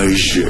Bay J.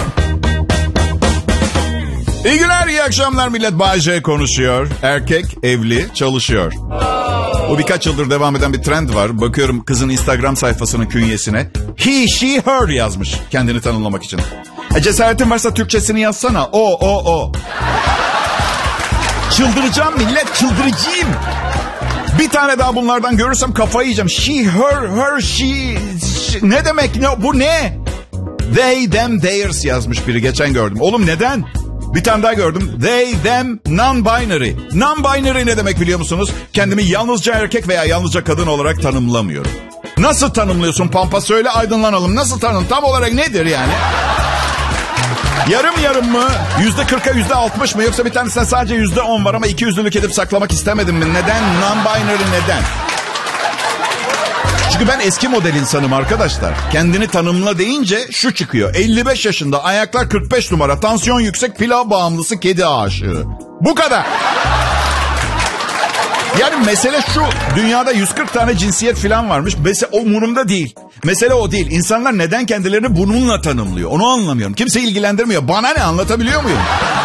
İyi günler, iyi akşamlar millet. Bay J konuşuyor. Erkek, evli, çalışıyor. Bu birkaç yıldır devam eden bir trend var. Bakıyorum kızın Instagram sayfasının künyesine he, she, her yazmış kendini tanımlamak için. Cesaretin varsa Türkçesini yazsana. O. Çıldıracağım millet, çıldıracağım. Bir tane daha bunlardan görürsem kafayı yiyeceğim. She, her, she. Ne demek? Bu ne? They, them, theirs yazmış biri. Geçen gördüm. Oğlum neden? Bir tane daha gördüm. They, them, non-binary. Non-binary ne demek biliyor musunuz? Kendimi yalnızca erkek veya yalnızca kadın olarak tanımlamıyorum. Nasıl tanımlıyorsun Pampa? Söyle, aydınlanalım. Nasıl tanım? Tam olarak nedir yani? Yarım yarım mı? %40'a %60 mı? Yoksa bir tanesine sadece %10 var ama 200'lülük edip saklamak istemedim mi? Neden? Non-binary neden? Çünkü ben eski model insanım arkadaşlar. Kendini tanımla deyince şu çıkıyor. 55 yaşında, ayaklar 45 numara, tansiyon yüksek, pilav bağımlısı, kedi aşığı. Bu kadar. Yani mesele şu, dünyada 140 tane cinsiyet falan varmış. Mesele o umurumda değil. Mesele o değil. İnsanlar neden kendilerini bununla tanımlıyor? Onu anlamıyorum. Kimse ilgilendirmiyor. Bana ne, anlatabiliyor muyum?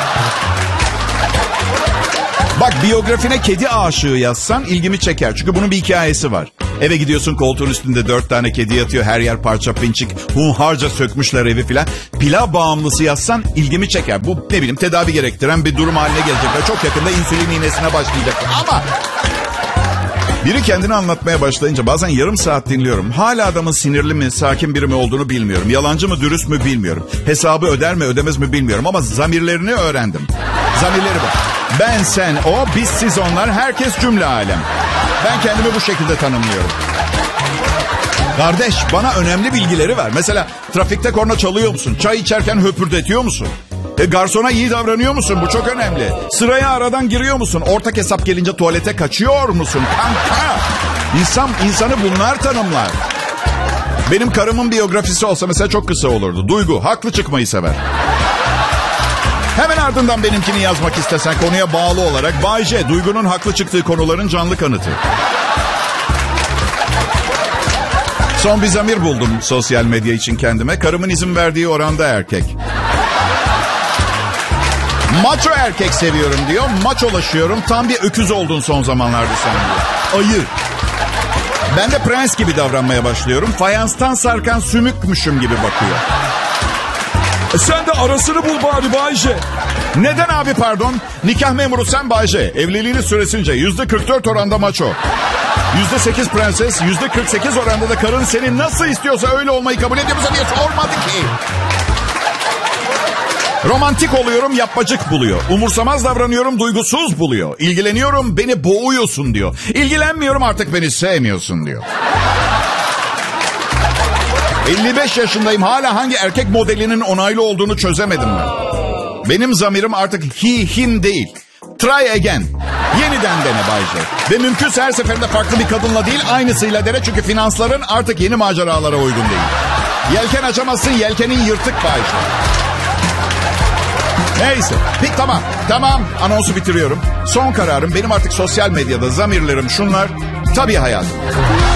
Bak, biyografine kedi aşığı yazsan ilgimi çeker. Çünkü bunun bir hikayesi var. Eve gidiyorsun, koltuğun üstünde 4 tane kedi yatıyor. Her yer parça pinçik. Hunharca sökmüşler evi filan. Pilav bağımlısı yazsan ilgimi çeker. Bu ne bileyim tedavi gerektiren bir durum haline gelecek. Ve çok yakında insülin iğnesine başlayacak. Ama biri kendini anlatmaya başlayınca bazen yarım saat dinliyorum. Hala adamın sinirli mi, sakin biri mi olduğunu bilmiyorum. Yalancı mı, dürüst mü bilmiyorum. Hesabı öder mi, ödemez mi bilmiyorum. Ama zamirlerini öğrendim. Zamirleri var. Ben, sen, o, biz, siz, onlar, herkes, cümle alem. Ben kendimi bu şekilde tanımlıyorum. Kardeş, bana önemli bilgileri ver. Mesela trafikte korna çalıyor musun? Çay içerken höpürdetiyor musun? Garsona iyi davranıyor musun? Bu çok önemli. Sıraya aradan giriyor musun? Ortak hesap gelince tuvalete kaçıyor musun? Kanka! İnsanı bunlar tanımlar. Benim karımın biyografisi olsa mesela çok kısa olurdu. Duygu, haklı çıkmayı sever. Hemen ardından benimkini yazmak istesen konuya bağlı olarak Bay J, Duygu'nun haklı çıktığı konuların canlı kanıtı. Son bir zamir buldum sosyal medya için kendime. Karımın izin verdiği oranda erkek. Maço erkek seviyorum diyor. Maçolaşıyorum. Tam bir öküz oldun son zamanlarda sen diyor. Ayı. Ben de prens gibi davranmaya başlıyorum. Fayanstan sarkan sümükmüşüm gibi bakıyor. Sen de arasını bul bari Bay J. Neden abi pardon? Nikah memuru sen Bay J. Evliliğiniz süresince %44 oranda maço. %8 prenses, %48 oranda da karın seni nasıl istiyorsa öyle olmayı kabul ediyor musun diye sormadı ki. Romantik oluyorum, yapmacık buluyor. Umursamaz davranıyorum, duygusuz buluyor. İlgileniyorum, beni boğuyorsun diyor. İlgilenmiyorum, artık beni sevmiyorsun diyor. 55 yaşındayım, hala hangi erkek modelinin onaylı olduğunu çözemedim ben. Benim zamirim artık he, him değil. Try again. Yeniden dene Bay J. Ve mümkünse her seferinde farklı bir kadınla değil, aynısıyla dene. Çünkü finansların artık yeni maceralara uygun değil. Yelken açamazsın, yelkenin yırtık Bay J. Neyse. Peki tamam. Anonsu bitiriyorum. Son kararım, benim artık sosyal medyada zamirlerim şunlar. Tabii hayatım.